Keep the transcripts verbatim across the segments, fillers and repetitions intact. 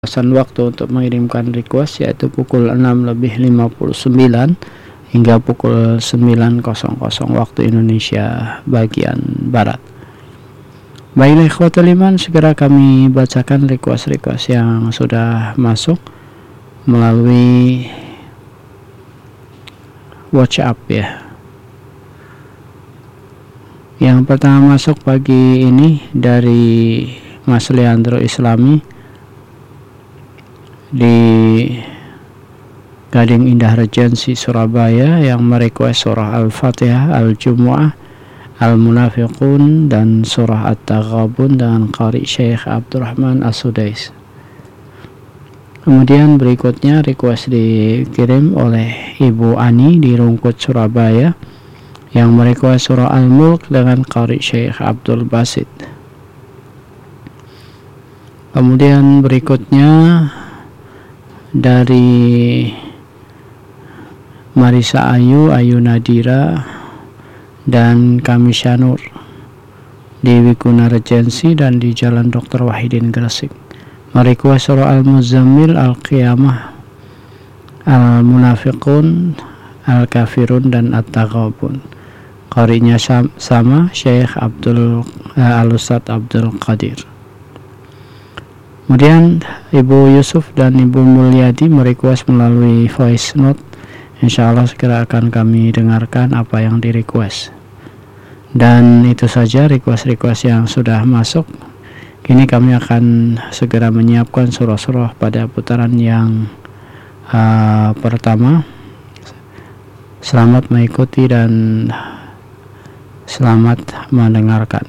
Batasan waktu untuk mengirimkan request yaitu pukul enam lebih lima puluh sembilan hingga pukul sembilan waktu Indonesia bagian Barat. Baiklah ikhwatul iman, segera kami bacakan request-request yang sudah masuk melalui WhatsApp ya. Yang pertama masuk pagi ini dari Mas Leandro Islami di Gading Indah Regency Surabaya yang merequest surah Al-Fatihah, Al-Jumu'ah, Al-Munafiqun dan surah At-Taghabun dengan qari Syekh Abdurrahman As-Sudais. Kemudian berikutnya request dikirim oleh Ibu Ani di Rungkut Surabaya yang merequest surah Al-Mulk dengan qari Syekh Abdul Basit. Kemudian berikutnya dari Marisa Ayu, Ayu Nadira dan Kamisya Nur di Wiguna Regency dan di Jalan Doktor Wahidin Gresik merequest surah Al-Muzammil, Al-Qiyamah, Al-Munafiqun, Al-Kafirun dan At-Taghabun. Qarinya sama Syekh Abdul eh, Al-Ustadz Abdul Qadir. Kemudian Ibu Yusuf dan Ibu Mulyadi merequest melalui voice note. Insya Allah segera akan kami dengarkan apa yang di request. Dan itu saja request-request yang sudah masuk. Kini kami akan segera menyiapkan surah-surah pada putaran yang uh, pertama. Selamat mengikuti dan selamat mendengarkan.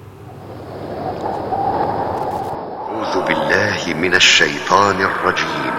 من الشيطان الرجيم